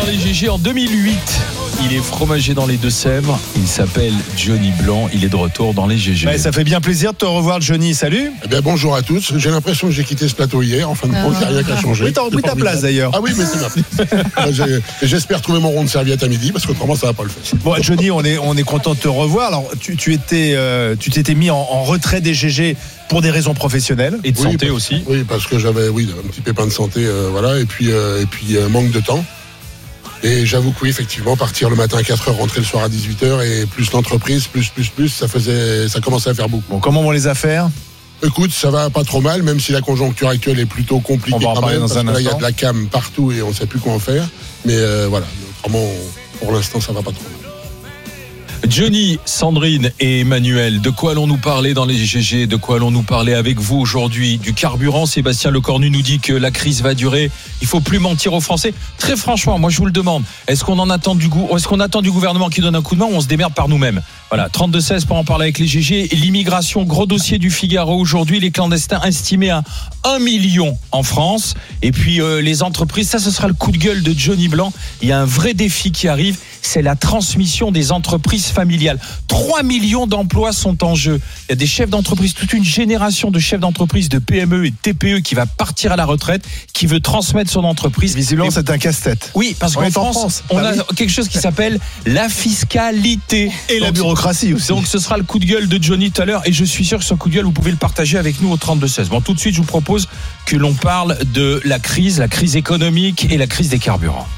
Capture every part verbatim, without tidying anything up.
dans les G G en deux mille huit. Il est fromager dans les Deux-Sèvres. Il s'appelle Johnny Blanc. Il est de retour dans les G G. Ouais, ça fait bien plaisir de te revoir, Johnny. Salut. Eh bien, bonjour à tous. J'ai l'impression que j'ai quitté ce plateau hier. En fin de compte, il n'y a rien qu'à changer. Oui, t'as repris ta place d'ailleurs. Ah oui, mais c'est bien. J'espère trouver mon rond de serviette à midi parce qu'autrement, ça ne va pas le faire. Bon, Johnny, on est, on est content de te revoir. Alors, tu, tu étais, euh, tu t'étais mis en, en retrait des G G pour des raisons professionnelles. Et de oui, santé parce, aussi. Oui, parce que j'avais oui, un petit pépin de santé. Euh, voilà, et puis, euh, et puis euh, manque de temps. Et j'avoue que oui, effectivement, partir le matin à quatre heures, rentrer le soir à dix-huit heures et plus l'entreprise, plus, plus, plus, ça faisait, ça commençait à faire beaucoup. Bon, comment vont les affaires ? Écoute, ça va pas trop mal, même si la conjoncture actuelle est plutôt compliquée. On va en parler dans un instant. Là, il y a de la cam partout et on ne sait plus quoi en faire. Mais euh, voilà, autrement, pour l'instant, ça va pas trop mal. Johnny, Sandrine et Emmanuel, de quoi allons-nous parler dans les G G ? De quoi allons-nous parler avec vous aujourd'hui ? Du carburant. Sébastien Lecornu nous dit que la crise va durer. Il faut plus mentir aux Français. Très franchement, moi je vous le demande. Est-ce qu'on en attend du goût ? Est-ce qu'on attend du gouvernement qui donne un coup de main ou on se démerde par nous-mêmes ? Voilà, trente-deux seize pour en parler avec les G G. L'immigration, gros dossier du Figaro aujourd'hui. Les clandestins estimés à un million en France. Et puis euh, les entreprises, ça ce sera le coup de gueule de Johnny Blanc. Il y a un vrai défi qui arrive. C'est la transmission des entreprises familiales. trois millions d'emplois sont en jeu. Il y a des chefs d'entreprise, toute une génération de chefs d'entreprise, de P M E et de T P E qui va partir à la retraite, qui veut transmettre son entreprise. Visiblement, c'est un casse-tête. Oui, parce qu'en France, France, on bah a oui. quelque chose qui s'appelle la fiscalité. Et donc, la bureaucratie aussi. Donc ce sera le coup de gueule de Johnny tout à l'heure. Et je suis sûr que ce coup de gueule, vous pouvez le partager avec nous au trente-deux seize. Bon, tout de suite, je vous propose que l'on parle de la crise, la crise économique et la crise des carburants.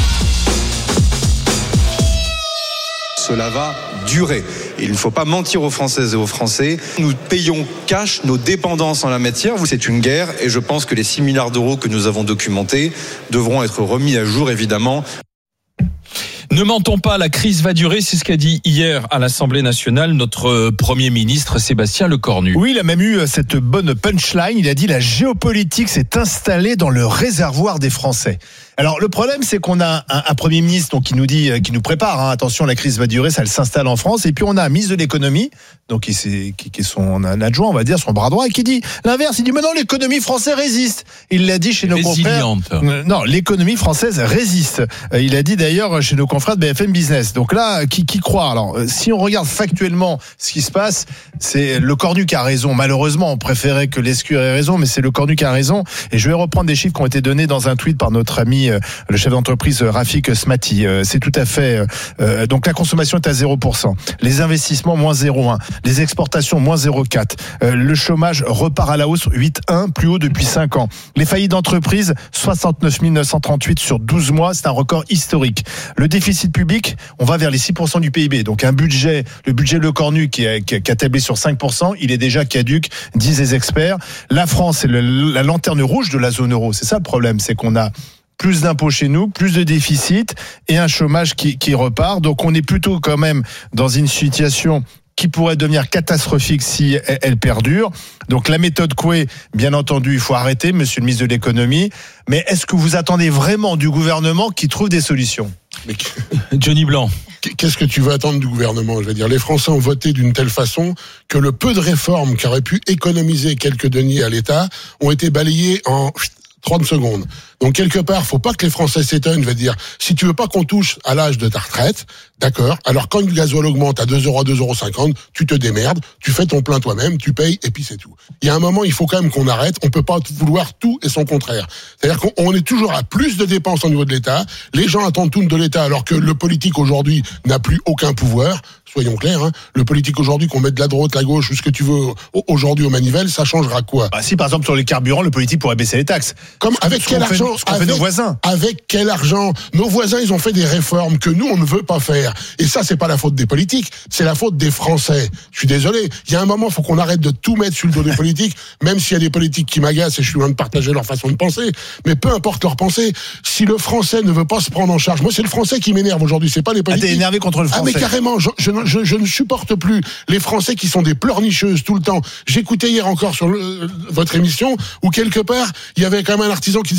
Cela va durer. Il ne faut pas mentir aux Françaises et aux Français. Nous payons cash nos dépendances en la matière. C'est une guerre et je pense que les six milliards d'euros que nous avons documentés devront être remis à jour, évidemment. Ne mentons pas, la crise va durer, c'est ce qu'a dit hier à l'Assemblée nationale notre Premier ministre Sébastien Lecornu. Oui, il a même eu cette bonne punchline, il a dit la géopolitique s'est installée dans le réservoir des Français. Alors le problème, c'est qu'on a un, un Premier ministre donc, qui nous dit, qui nous prépare, hein, attention, la crise va durer, ça elle s'installe en France, et puis on a un ministre de l'économie, donc qui, c'est, qui, qui est son un adjoint, on va dire, son bras droit, et qui dit l'inverse, il dit mais non, l'économie française résiste. Il l'a dit chez nos Résiliente. confrères. Euh, non, l'économie française résiste. Euh, il a dit d'ailleurs chez nos confrères de B F M Business. Donc là, qui, qui croit ? Alors, euh, si on regarde factuellement ce qui se passe, c'est Lecornu qui a raison. Malheureusement, on préférait que Lescure ait raison, mais c'est Lecornu qui a raison. Et je vais reprendre des chiffres qui ont été donnés dans un tweet par notre ami le chef d'entreprise Rafik Smati. C'est tout à fait... Euh, donc la consommation est à zéro pour cent. Les investissements, moins zéro virgule un. Les exportations, moins zéro virgule quatre. Euh, le chômage repart à la hausse, huit virgule un, plus haut depuis cinq ans. Les faillites d'entreprise, soixante-neuf mille neuf cent trente-huit sur douze mois. C'est un record historique. Le déficit public, on va vers les six pour cent du P I B. Donc un budget, le budget Lecornu qui a, qui a tablé sur cinq pour cent, il est déjà caduc, disent les experts. La France est le, la lanterne rouge de la zone euro. C'est ça le problème, c'est qu'on a plus d'impôts chez nous, plus de déficit et un chômage qui, qui repart. Donc on est plutôt quand même dans une situation qui pourrait devenir catastrophique si elle, elle perdure. Donc la méthode Coué, bien entendu, il faut arrêter, monsieur le ministre de l'économie. Mais est-ce que vous attendez vraiment du gouvernement qui trouve des solutions ? Mais Johnny Blanc. Qu'est-ce que tu veux attendre du gouvernement ? Je veux dire, les Français ont voté d'une telle façon que le peu de réformes qui auraient pu économiser quelques deniers à l'État ont été balayées en trente secondes. Donc quelque part, faut pas que les Français s'étonnent. Je veux dire, si tu veux pas qu'on touche à l'âge de ta retraite, d'accord. Alors quand le gasoil augmente à deux euros, à deux euros cinquante, tu te démerdes, tu fais ton plein toi-même, tu payes et puis c'est tout. Il y a un moment, il faut quand même qu'on arrête. On peut pas vouloir tout et son contraire. C'est-à-dire qu'on est toujours à plus de dépenses au niveau de l'État. Les gens attendent tout de l'État alors que le politique aujourd'hui n'a plus aucun pouvoir. Soyons clairs, hein. Le politique aujourd'hui, qu'on mette de la droite, la gauche, ou ce que tu veux aujourd'hui au manivelle, ça changera quoi ? Bah, si par exemple sur les carburants, le politique pourrait baisser les taxes. Comme avec ce quel argent ? Ce qu'ont fait nos voisins. Avec quel argent ? Nos voisins, ils ont fait des réformes que nous, on ne veut pas faire. Et ça, c'est pas la faute des politiques, c'est la faute des Français. Je suis désolé. Il y a un moment, il faut qu'on arrête de tout mettre sur le dos des politiques, même s'il y a des politiques qui m'agacent et je suis loin de partager leur façon de penser. Mais peu importe leur pensée, si le Français ne veut pas se prendre en charge, moi, c'est le Français qui m'énerve aujourd'hui, c'est pas les politiques. Ah, t'es énervé contre le Français. Ah, mais carrément, je, je, je, je ne supporte plus les Français qui sont des pleurnicheuses tout le temps. J'écoutais hier encore sur le, votre émission où quelque part, il y avait quand même un artisan qui disait oui, vous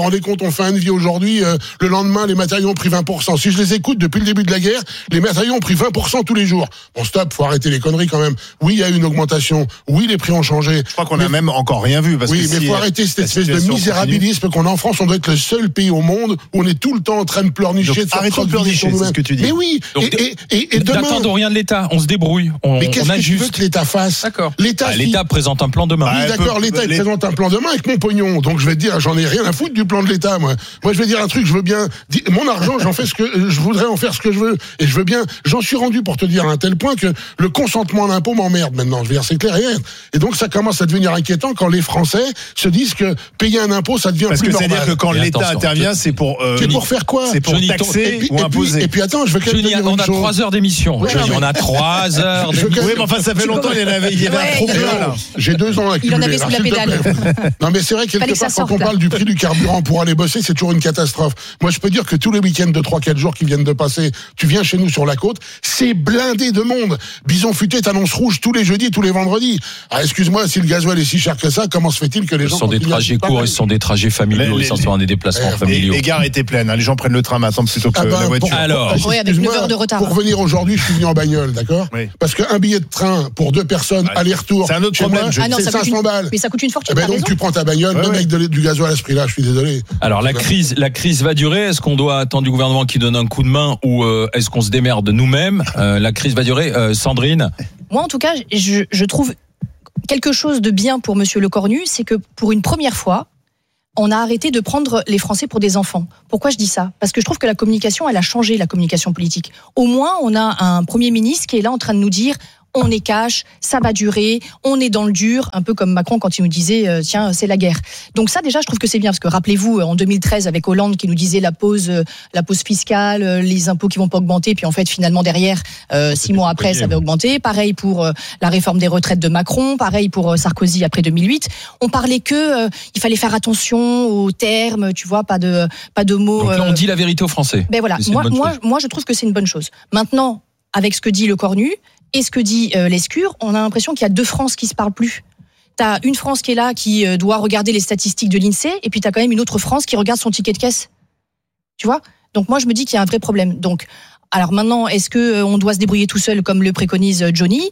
rendez compte, on fait un devis aujourd'hui, euh, le lendemain, les matériaux ont pris vingt pour cent. Si je les écoute depuis le début de la guerre, les matériaux ont pris vingt pour cent tous les jours. Bon, stop, faut arrêter les conneries quand même. Oui, il y a eu une augmentation. Oui, les prix ont changé. Je crois qu'on mais, a même encore rien vu. Parce oui, que mais si faut arrêter cette espèce de situation misérabilisme continue. qu'on a en France. On doit être le seul pays au monde où on est tout le temps en train de pleurnicher, Donc, de faire arrêtons de pleurnicher, c'est ce que tu dis. Mais oui, Donc, et, et, et, et demain... N'attendons rien de l'État, on se débrouille, on, Mais qu'est-ce on que tu veux ajuste. que l'État fasse? D'accord. L'État, Bah, si- L'État présente un plan demain. Oui, Ouais, d'accord, peu- l'État il les- présente un plan demain avec mon pognon. Donc je vais te dire, j'en ai rien à foutre du plan de l'État, moi. Moi, je vais dire un truc, je veux bien, di- mon argent, j'en fais ce que, je voudrais en faire ce que je veux. Et je veux bien, j'en suis rendu pour te dire à un tel point que le consentement à l'impôt m'emmerde maintenant. Je veux dire, c'est clair et net. Et donc ça commence à devenir inquiétant quand les Français se disent que payer un impôt, ça devient Parce plus que c'est-à-dire normal. que quand Et l'État attention, intervient, c'est pour. euh, C'est pour faire quoi? C'est pour Johnny, ton- Et taxer puis, ou et puis, imposer. et puis attends, je veux quand même te Johnny, dire on une a chose. trois heures d'émission. Ouais, Johnny, mais- on a trois heures Je veux d'émission. quand Oui, mais enfin, ça fait longtemps, il y avait, il y avait Ouais, un il y problème. avait- là. J'ai deux ans à Il en avait accumuler, sous la alors, s'il te pédale. plaît. Non, mais c'est vrai, quelque Fallait que part, ça quand sorte, on là. parle du prix du carburant pour aller bosser, c'est toujours une catastrophe. Moi, je peux dire que tous les week-ends de trois quatre jours qui viennent de passer, tu viens chez nous sur la côte, c'est blindé de monde. Bison Futé t'annonce rouge tous les jeudis, tous les vendredis. Ah, excuse-moi, si le gasoil est si cher que ça, comment se fait-il que les Ce gens sont des continuent à trajets acheter courts et pareil? ce sont des trajets familiaux, Les- et ce sont des déplacements les- Les, familiaux. les gares étaient pleines. hein. Les gens prennent le train maintenant plutôt que Ah ben, la voiture. pour- Alors. Oui, avec excuse-moi, neuf heures de retard. Pour venir aujourd'hui, je suis venu en bagnole, d'accord? Oui. Parce qu'un billet de train pour deux personnes, Ah, aller-retour, c'est un autre chez problème, moi, je- Ah non, c'est ça coûte cinq cents une- balles. Mais ça coûte une fortune, Eh ben t'as donc raison. tu prends ta bagnole, Ouais, même ouais. avec de- du gasoil à ce prix-là, je suis désolé. Alors la crise, la crise va durer. Est-ce qu'on doit attendre du gouvernement qui donne un coup de main ou euh, est-ce qu'on se démerde nous-mêmes? Euh, La crise va durer. Euh, Sandrine, Moi, en tout cas, je, je trouve quelque chose de bien pour Monsieur Lecornu, c'est que pour une première fois, on a arrêté de prendre les Français pour des enfants. Pourquoi je dis ça? Parce que je trouve que la communication, elle a changé, la communication politique. Au moins, on a un Premier ministre qui est là en train de nous dire on est cash, ça va durer, on est dans le dur, un peu comme Macron quand il nous disait euh, tiens, c'est la guerre. Donc ça, déjà, je trouve que c'est bien, parce que rappelez-vous, en deux mille treize, avec Hollande qui nous disait la pause, euh, la pause fiscale, euh, les impôts qui vont pas augmenter, puis en fait, finalement, derrière, euh, six mois après, ça avait augmenté. Pareil pour euh, la réforme des retraites de Macron, pareil pour euh, Sarkozy après deux mille huit. On parlait que euh, il fallait faire attention aux termes, tu vois, pas de pas de mots. donc là on euh, dit la vérité aux Français. ben voilà, Et c'est une moi, bonne moi, chose. moi, je trouve que c'est une bonne chose. Maintenant, avec ce que dit le Cornu et ce que dit euh, Lescure, on a l'impression qu'il y a deux France qui se parlent plus. T'as une France qui est là, qui euh, doit regarder les statistiques de l'INSEE, et puis t'as quand même une autre France qui regarde son ticket de caisse. Tu vois? Donc moi, je me dis qu'il y a un vrai problème. Donc, alors maintenant, est-ce que euh, on doit se débrouiller tout seul comme le préconise euh, Johnny?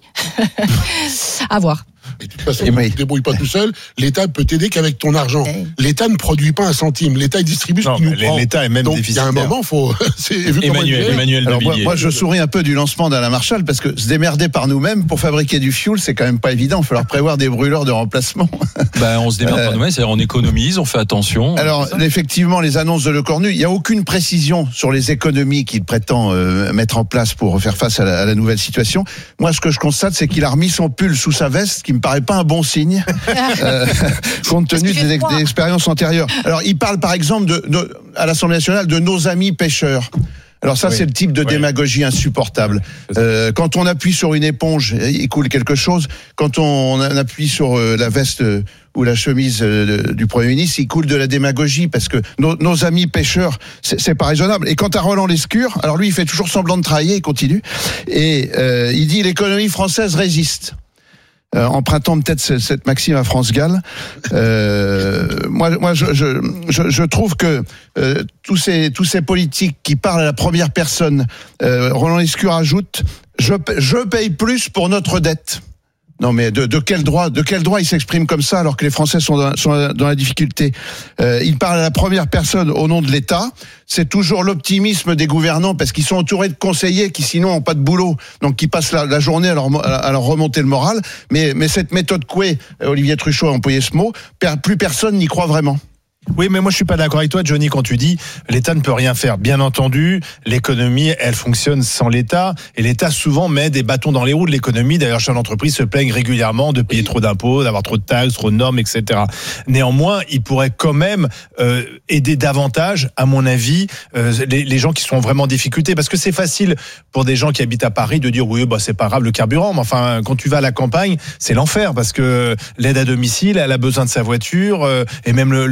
À voir. Et de toute façon, Et tu oui. ne te débrouilles pas tout seul. L'État peut t'aider qu'avec ton argent. Eh. L'État ne produit pas un centime. L'État il distribue ce Non, qu'il nous mais prend. l'État est même Donc il y a déficitaire. un moment, faut. c'est- vu comment il Emmanuel, est. Emmanuel de Alors moi, Villiers. moi, je souris un peu du lancement d'Alain Marchal parce que se démerder par nous-mêmes pour fabriquer du fuel, c'est quand même pas évident. Il va falloir prévoir des brûleurs de remplacement. Ben, on se démerde Euh, pas nous-mêmes, c'est-à-dire on économise, on fait attention. Alors effectivement, les annonces de Lecornu, il n'y a aucune précision sur les économies qu'il prétend euh, mettre en place pour faire face à la, à la nouvelle situation. Moi, ce que je constate, c'est qu'il a remis son pull sous sa veste, ce qui me paraît pas un bon signe. Euh, compte Parce tenu qu'il fait des, froid. des expériences antérieures. Alors, il parle par exemple de, de, à l'Assemblée nationale de nos amis pêcheurs. Alors ça, Oui. c'est le type de Oui. démagogie insupportable. Euh, quand on appuie sur une éponge, il coule quelque chose. Quand on appuie sur euh, la veste euh, ou la chemise euh, du Premier ministre, il coule de la démagogie parce que nos, nos amis pêcheurs, c'est, c'est pas raisonnable. Et quant à Roland Lescure, alors lui, il fait toujours semblant de travailler, il continue. Et euh, il dit l'économie française résiste. Euh, empruntant peut-être ce- cette maxime à France Gall. Euh, moi, moi, je, je, je, je trouve que euh, tous ces tous ces politiques qui parlent à la première personne, euh, Roland Lescure ajoute, je, pa- je paye plus pour notre dette. Non mais de, de quel droit, de quel droit il s'exprime comme ça alors que les Français sont dans, sont dans la difficulté. Euh, il parle à la première personne au nom de l'État. C'est toujours l'optimisme des gouvernants parce qu'ils sont entourés de conseillers qui sinon ont pas de boulot, donc qui passent la, la journée à leur, à leur remonter le moral. Mais, mais cette méthode Coué, Olivier Truchot a employé ce mot, per- plus personne n'y croit vraiment. Oui, mais moi je suis pas d'accord avec toi, Johnny, quand tu dis l'État ne peut rien faire. Bien entendu, l'économie, elle fonctionne sans l'État, et l'État souvent met des bâtons dans les roues de l'économie. D'ailleurs, chaque entreprise se plaigne régulièrement de payer trop d'impôts, d'avoir trop de taxes, trop de normes, et cetera. Néanmoins, il pourrait quand même euh, aider davantage, à mon avis, euh, les, les gens qui sont vraiment en difficulté, parce que c'est facile pour des gens qui habitent à Paris de dire oui, bah c'est pas grave le carburant, mais enfin quand tu vas à la campagne, c'est l'enfer, parce que l'aide à domicile, elle a besoin de sa voiture, euh, et même le, le, le, la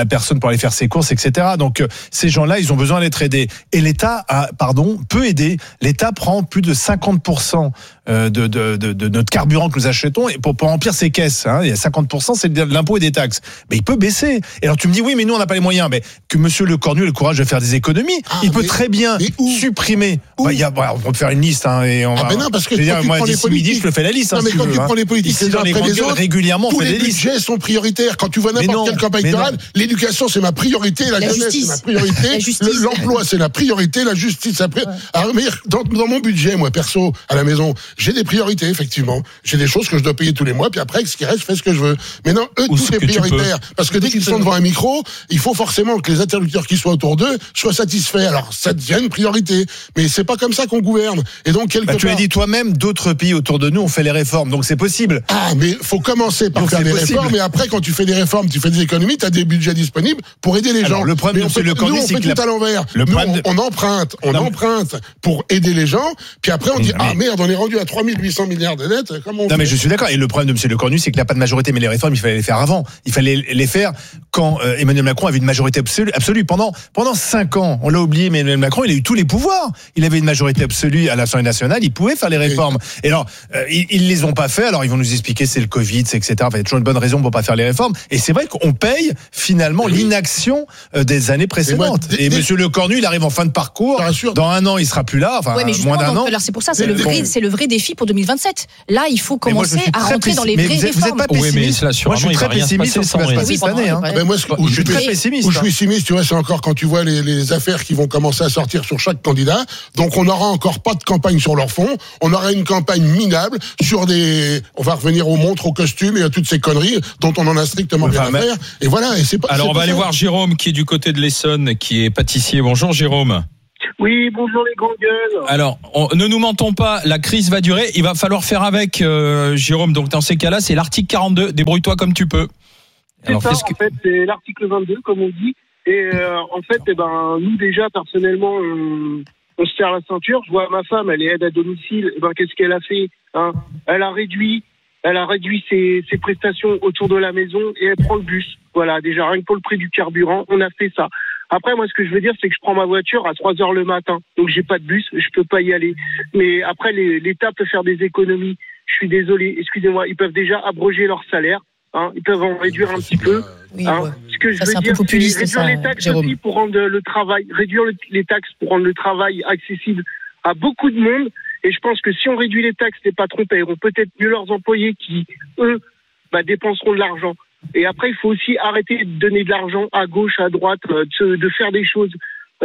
la personne pour aller faire ses courses, et cetera. Donc euh, ces gens-là, ils ont besoin d'être aidés. Et l'État, a, pardon, peut aider. L'État prend plus de cinquante pour cent de, de, de, de notre carburant que nous achetons et pour, pour remplir ses caisses. Hein. Il y a cinquante pour cent, c'est de l'impôt et des taxes. Mais il peut baisser. Et alors tu me dis, oui, mais nous, on n'a pas les moyens. Mais que monsieur Lecornu ait le courage de faire des économies, ah, il peut mais, très bien supprimer. Bah, y a, bah, on peut faire une liste. Hein, et on ah, va, mais non, parce que je veux dire, quand moi, tu prends les d'ici midi, je le fais la liste. Non, hein, mais si quand tu tu veux, prends les politiques ici, les uns dans les après les grandes autres, gueules, régulièrement, on tous fait les des listes. budgets sont prioritaires. Quand tu vois n'importe quelle campagne électorale, l'éducation, c'est ma priorité, la, la jeunesse, justice. c'est ma priorité, la justice. l'emploi, c'est la priorité, la justice, après. Ouais. Alors, mais dans, dans mon budget, moi, perso, à la maison, j'ai des priorités, effectivement. J'ai des choses que je dois payer tous les mois, puis après, ce qui reste, je fais ce que je veux. Mais non, eux, Ou tout est prioritaire. Parce que dès qu'ils sont devant un micro, il faut forcément que les interlocuteurs qui soient autour d'eux soient satisfaits. Alors, ça devient une priorité. Mais c'est pas comme ça qu'on gouverne. Et donc, quelque bah, tu part... as dit toi-même, d'autres pays autour de nous ont fait les réformes. Donc, c'est possible. Ah, mais faut commencer par donc, faire des possible. réformes. Et après, quand tu fais des réformes, tu fais des économies, tu as des budgets disponibles pour aider les Alors, gens. le problème mais de on fait, le Cornu, nous, on c'est fait que tout la... à l'envers. Le nous, problème on, de... on emprunte, on non, emprunte pour aider les gens. Puis après, on dit, mais... ah merde, on est rendu à trois mille huit cents milliards de dettes. Comment on Non, fait mais je suis d'accord. Et le problème de M. Lecornu, c'est qu'il n'a pas de majorité. Mais les réformes, il fallait les faire avant. Il fallait les faire quand euh, Emmanuel Macron avait une majorité absolue. absolue. Pendant, pendant cinq ans, on l'a oublié, mais Emmanuel Macron, il a eu tous les pouvoirs. Il avait une majorité absolue à l'Assemblée nationale. Il pouvait faire les réformes. Et alors, euh, ils, ils les ont pas fait. Alors, ils vont nous expliquer c'est le Covid, c'est et cetera. Enfin, il y a toujours une bonne raison pour pas faire les réformes. Et c'est vrai qu'on paye finalement oui. l'inaction euh, des années précédentes. Moi, d- et d- M. Lecornu, il arrive en fin de parcours. Dans un an, il sera plus là. Enfin, ouais, mais moins d'un an. Alors, c'est pour ça, c'est le vrai, c'est le vrai défi pour deux mille vingt-sept. Là, il faut commencer moi, à rentrer dans les vraies vous êtes, réformes. Vous êtes pas pessimiste. Oui, mais là, moi, je suis très pessimiste sur ce qui va se passer cette année. Moi, je suis très pessimiste. Où je suis pessimiste, tu vois, c'est encore quand tu vois les, les affaires qui vont commencer à sortir sur chaque candidat. Donc, on n'aura encore pas de campagne sur leur fond. On aura une campagne minable sur des. On va revenir aux montres, aux costumes et à toutes ces conneries dont on en a strictement enfin, rien à faire. Et voilà. Et c'est pas. Alors, c'est on va pas aller ça. voir Jérôme qui est du côté de l'Essonne, qui est pâtissier. Bonjour, Jérôme. Oui, bonjour les grandes gueules. Alors, on, ne nous mentons pas, la crise va durer. Il va falloir faire avec, euh, Jérôme. Donc, dans ces cas-là, c'est l'article quarante-deux. Débrouille-toi comme tu peux. C'est Alors, ça, qu'est-ce que... en fait, c'est l'article vingt-deux, comme on dit. Et euh, en fait, eh ben, nous déjà, personnellement, on, on se serre la ceinture. Je vois ma femme, elle est aide à domicile. Eh ben, qu'est-ce qu'elle a fait, hein? Elle a réduit, elle a réduit ses, ses prestations autour de la maison et elle prend le bus. Voilà, déjà, rien que pour le prix du carburant, on a fait ça. Après, moi, ce que je veux dire, c'est que je prends ma voiture à trois heures le matin. Donc, j'ai pas de bus, je peux pas y aller. Mais après, les, l'État peut faire des économies. Je suis désolé, excusez-moi, ils peuvent déjà abroger leur salaire. Hein, ils peuvent en réduire un petit peu. Oui, hein. ouais. Ce que je ça, veux c'est un dire, peu populiste, c'est réduire ça, les taxes Jérôme. aussi pour rendre le travail, réduire le, les taxes pour rendre le travail accessible à beaucoup de monde. Et je pense que si on réduit les taxes, les patrons paieront peut-être mieux leurs employés qui, eux, bah, dépenseront de l'argent. Et après, il faut aussi arrêter de donner de l'argent à gauche, à droite, de, de faire des choses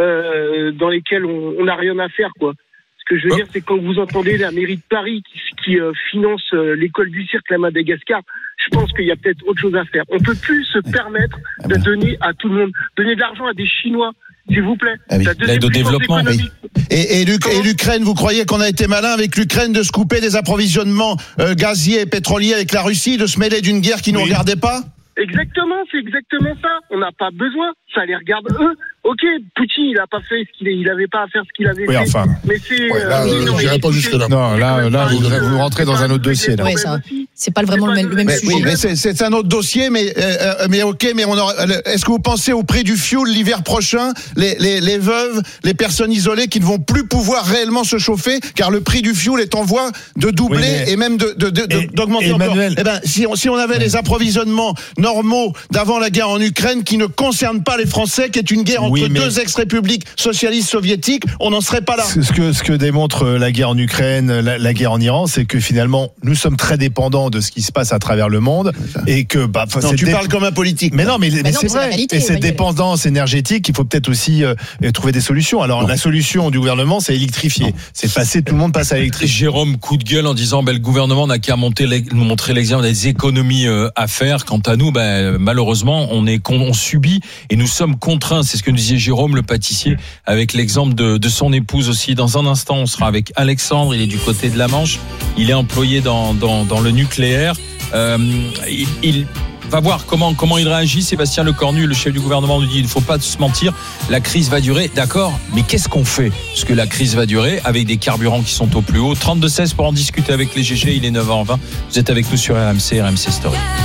euh, dans lesquelles on n'a rien à faire, quoi. Ce que je veux dire, c'est quand vous entendez la mairie de Paris qui, qui euh, finance euh, l'école du cirque à Madagascar, je pense qu'il y a peut-être autre chose à faire. On peut plus se permettre de donner à tout le monde, donner de l'argent à des Chinois, s'il vous plaît. Ah oui. L'aide au développement. Oui. Et, et, et l'Ukraine, vous croyez qu'on a été malin avec l'Ukraine de se couper des approvisionnements euh, gaziers et pétroliers avec la Russie, de se mêler d'une guerre qui ne oui. nous regardait pas? Exactement, c'est exactement ça. On n'a pas besoin. Ça les regarde eux. Ok, Poutine, il a pas fait ce qu'il, il avait pas à faire ce qu'il avait oui, fait. Enfin. Mais c'est. Ouais, là, euh, euh, non, j'irai pas jusque là. Non, là, là, vous, vous rentrez dans un autre dossier. Là. Ouais, ça, c'est pas vraiment le même, le même mais, sujet. Oui, mais c'est, c'est un autre dossier. Mais, euh, mais ok, mais on aura, est-ce que vous pensez au prix du fioul l'hiver prochain, les, les, les veuves, les personnes isolées qui ne vont plus pouvoir réellement se chauffer, car le prix du fioul est en voie de doubler oui, mais... et même de, de, de, de, et, d'augmenter encore. Eh ben, si on, si on avait oui. les approvisionnements normaux d'avant la guerre en Ukraine, qui ne concernent pas les Français, qui est une guerre entre oui, mais... deux ex-républiques socialistes soviétiques, on n'en serait pas là. Ce que, ce que démontre la guerre en Ukraine, la, la guerre en Iran, c'est que finalement, nous sommes très dépendants de ce qui se passe à travers le monde et que, bah, non, tu dé... parles comme un politique. Mais non, mais, mais, mais non, c'est mais vrai. réalité, et cette dépendance énergétique, il faut peut-être aussi euh, trouver des solutions. Alors, non. la solution du gouvernement, c'est électrifier. Non. C'est passer, tout le monde passe à l'électrique. Jérôme, coup de gueule en disant, ben, le gouvernement n'a qu'à monter, nous montrer l'exemple des économies euh, à faire. Quant à nous, ben, malheureusement, on est, on subit et nous sommes contraints. C'est ce que nous disait Jérôme, le pâtissier, avec l'exemple de, de son épouse aussi. Dans un instant, on sera avec Alexandre. Il est du côté de la Manche. Il est employé dans, dans, dans le nucléaire. Euh, il, il va voir comment, comment il réagit. Sébastien Lecornu, le chef du gouvernement, nous dit il ne faut pas se mentir. La crise va durer. D'accord. Mais qu'est-ce qu'on fait? Parce que la crise va durer avec des carburants qui sont au plus haut. trente-deux seize pour en discuter avec les G G. Il est neuf heures vingt. Vous êtes avec nous sur R M C, R M C Story.